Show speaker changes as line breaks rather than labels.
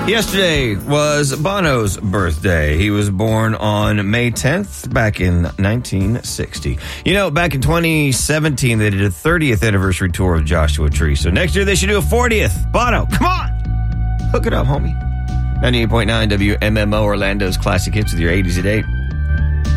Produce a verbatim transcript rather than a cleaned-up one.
Yesterday was Bono's birthday. He was born on May tenth back in nineteen sixty. You know, back in twenty seventeen, they did a thirtieth anniversary tour of Joshua Tree. So next year they should do a fortieth. Bono, come on! Hook it up, homie. ninety-eight point nine W M M O, Orlando's classic hits with your eighties at eight.